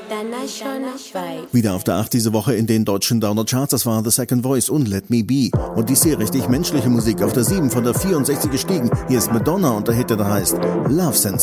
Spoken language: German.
International Vibe. Wieder auf der 8 diese Woche in den deutschen Downer-Charts, das war The Second Voice und Let Me Be. Und die sehr richtig menschliche Musik auf der 7 von der 64 gestiegen. Hier ist Madonna und der Hit, der da heißt Love Sensation.